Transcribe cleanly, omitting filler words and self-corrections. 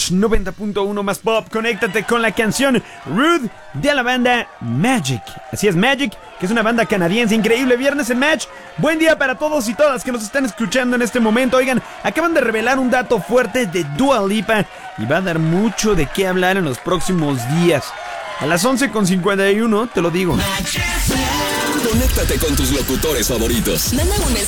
Match 90.1 más pop. Conéctate con la canción Rude de la banda Magic. Así es, Magic, que es una banda canadiense increíble. Viernes en Match. Buen día para todos y todas que nos están escuchando en este momento. Oigan, acaban de revelar un dato fuerte de Dua Lipa y va a dar mucho de qué hablar en los próximos días. A las 11:51 te lo digo. Conéctate con tus locutores favoritos. Manda un